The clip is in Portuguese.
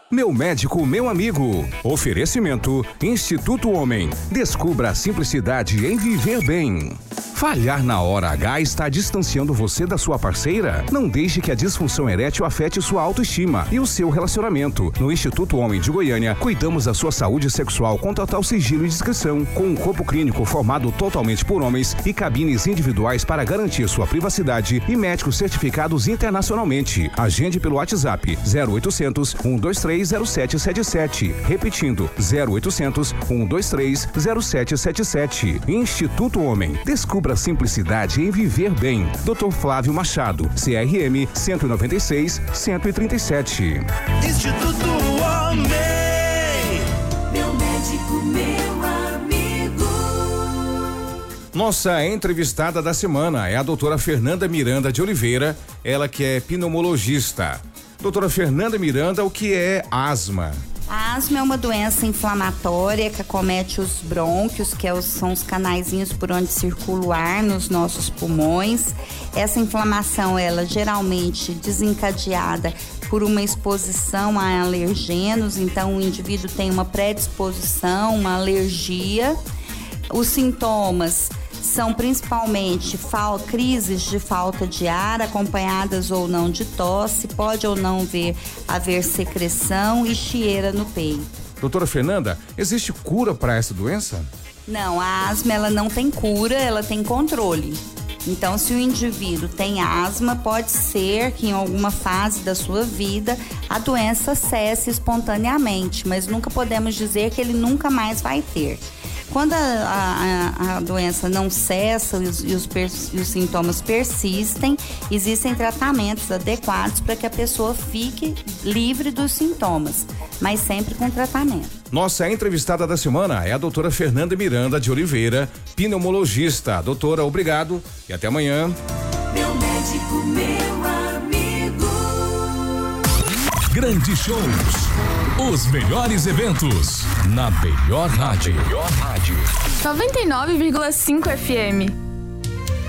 Meu médico, meu amigo. Oferecimento Instituto Homem. Descubra a simplicidade em viver bem. Falhar na hora H está distanciando você da sua parceira? Não deixe que a disfunção erétil afete sua autoestima e o seu relacionamento. No Instituto Homem de Goiânia, cuidamos da sua saúde sexual com total sigilo e discrição, com um corpo clínico formado totalmente por homens e cabines individuais para garantir sua privacidade e médicos certificados internacionalmente. Agende pelo WhatsApp 0800 123 0777. Repetindo, 0800 123 0777. Instituto Homem. Descubra a simplicidade em viver bem. Dr. Flávio Machado, CRM 196 137. Instituto Homem. Meu médico, meu amigo. Nossa entrevistada da semana é a doutora Fernanda Miranda de Oliveira, ela que é pneumologista. Doutora Fernanda Miranda, o que é asma? A asma é uma doença inflamatória que acomete os brônquios, que são os canaizinhos por onde circula o ar nos nossos pulmões. Essa inflamação, ela geralmente desencadeada por uma exposição a alergenos, então o indivíduo tem uma predisposição, uma alergia. Os sintomas são principalmente crises de falta de ar, acompanhadas ou não de tosse, pode ou não haver secreção e chieira no peito. Doutora Fernanda, existe cura para essa doença? Não, a asma ela não tem cura, ela tem controle. Então, se o indivíduo tem asma, pode ser que em alguma fase da sua vida a doença cesse espontaneamente, mas nunca podemos dizer que ele nunca mais vai ter. Quando a doença não cessa e os sintomas persistem, existem tratamentos adequados para que a pessoa fique livre dos sintomas, mas sempre com tratamento. Nossa entrevistada da semana é a doutora Fernanda Miranda de Oliveira, pneumologista. Doutora, obrigado e até amanhã. Meu médico, meu amigo. Grandes shows. Os melhores eventos. Na melhor rádio. 99,5 FM.